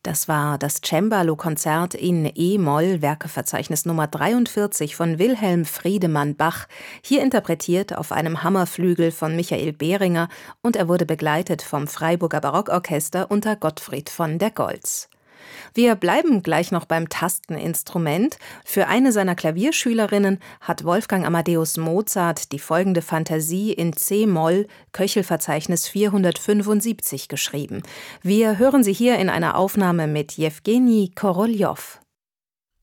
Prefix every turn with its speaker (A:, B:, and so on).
A: Das war das Cembalo-Konzert in e-Moll, Werkeverzeichnis Nummer 43 von Wilhelm Friedemann Bach, hier interpretiert auf einem Hammerflügel von Michael Behringer, und er wurde begleitet vom Freiburger Barockorchester unter Gottfried von der Goltz. Wir bleiben gleich noch beim Tasteninstrument. Für eine seiner Klavierschülerinnen hat Wolfgang Amadeus Mozart die folgende Fantasie in c-Moll, Köchelverzeichnis 475, geschrieben. Wir hören sie hier in einer Aufnahme mit Jewgeni Koroljow.